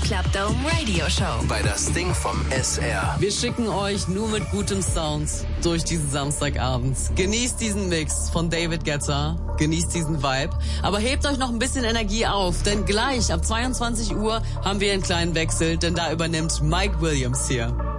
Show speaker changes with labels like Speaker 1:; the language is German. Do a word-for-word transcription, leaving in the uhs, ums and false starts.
Speaker 1: Club-Dome Radio Show.
Speaker 2: Bei das Ding vom S R.
Speaker 3: Wir schicken euch nur mit gutem Sound durch diesen Samstagabend. Genießt diesen Mix von David Guetta. Genießt diesen Vibe. Aber hebt euch noch ein bisschen Energie auf, denn gleich ab zweiundzwanzig Uhr haben wir einen kleinen Wechsel, denn da übernimmt Mike Williams hier.